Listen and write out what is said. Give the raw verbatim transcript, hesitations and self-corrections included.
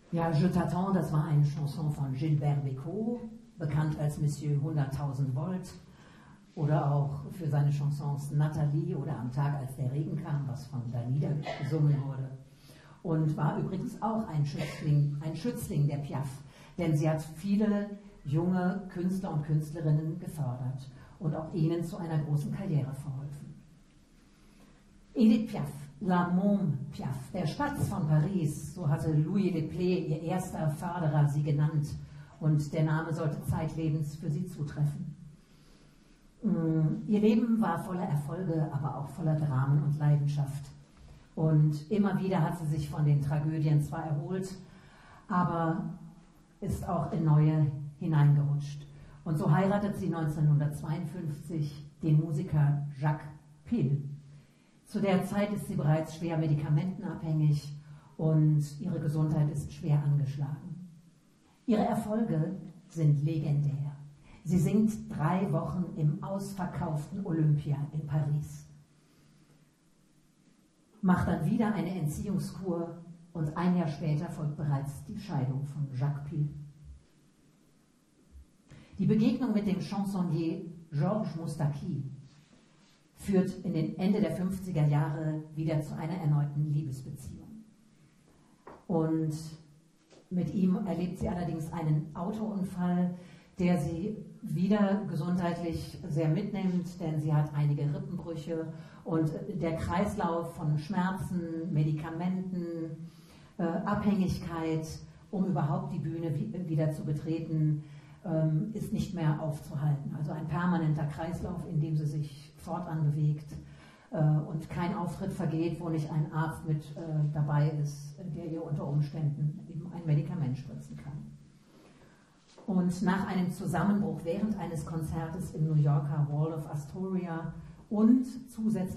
Ja, Je t'attends, das war eine Chanson von Gilbert Bécaud, bekannt als Monsieur hunderttausend Volt, oder auch für seine Chansons Nathalie oder Am Tag, als der Regen kam, was von Dalida gesungen wurde. Und war übrigens auch ein Schützling, ein Schützling der Piaf, denn sie hat viele junge Künstler und Künstlerinnen gefördert und auch ihnen zu einer großen Karriere verholfen. Edith Piaf, La Môme Piaf, der Spatz von Paris, so hatte Louis Leplé, ihr erster Förderer, sie genannt, und der Name sollte zeitlebens für sie zutreffen. Ihr Leben war voller Erfolge, aber auch voller Dramen und Leidenschaft. Und immer wieder hat sie sich von den Tragödien zwar erholt, aber ist auch in neue hineingerutscht. Und so heiratet sie neunzehnhundertzweiundfünfzig den Musiker Jacques Pil. Zu der Zeit ist sie bereits schwer medikamentenabhängig und ihre Gesundheit ist schwer angeschlagen. Ihre Erfolge sind legendär. Sie singt drei Wochen im ausverkauften Olympia in Paris, macht dann wieder eine Entziehungskur und ein Jahr später folgt bereits die Scheidung von Jacques Pil. Die Begegnung mit dem Chansonnier Georges Moustaki führt in den Ende der fünfziger Jahre wieder zu einer erneuten Liebesbeziehung. Und mit ihm erlebt sie allerdings einen Autounfall, der sie wieder gesundheitlich sehr mitnimmt, denn sie hat einige Rippenbrüche und der Kreislauf von Schmerzen, Medikamenten, äh, Abhängigkeit, um überhaupt die Bühne wieder zu betreten, ähm, ist nicht mehr aufzuhalten. Also ein permanenter Kreislauf, in dem sie sich fortan bewegt äh, und kein Auftritt vergeht, wo nicht ein Arzt mit äh, dabei ist, der ihr unter Umständen eben ein Medikament spritzen kann. Und nach einem Zusammenbruch während eines Konzertes im New Yorker Wall of Astoria und zusätzlich